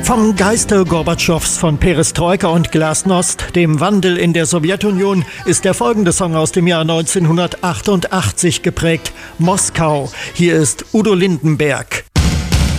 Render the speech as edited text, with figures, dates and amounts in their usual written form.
Vom Geiste Gorbatschows, von Perestroika und Glasnost, dem Wandel in der Sowjetunion, ist der folgende Song aus dem Jahr 1988 geprägt. Moskau. Hier ist Udo Lindenberg.